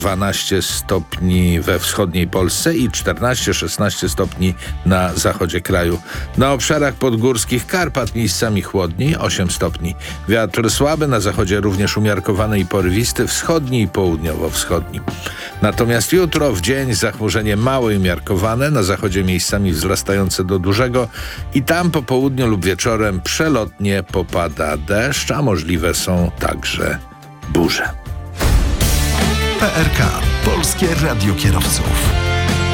12 stopni we wschodniej Polsce i 14-16 stopni na zachodzie kraju. Na obszarach podgórskich Karpat miejscami chłodniej, 8 stopni. Wiatr słaby, na zachodzie również umiarkowany i porywisty, wschodni i południowo-wschodni. Natomiast jutro w dzień zachmurzenie małe i umiarkowane, na zachodzie miejscami wzrastające do dużego i tam po południu lub wieczorem przelotnie popada deszcz, a możliwe są także burze. PRK, Polskie Radio Kierowców.